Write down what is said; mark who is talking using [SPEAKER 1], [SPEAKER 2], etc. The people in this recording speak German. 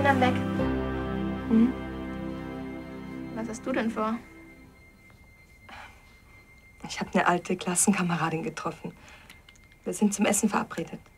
[SPEAKER 1] dann weg.
[SPEAKER 2] Hm?
[SPEAKER 1] Was hast du denn vor?
[SPEAKER 2] Ich habe eine alte Klassenkameradin getroffen. Wir sind zum Essen verabredet.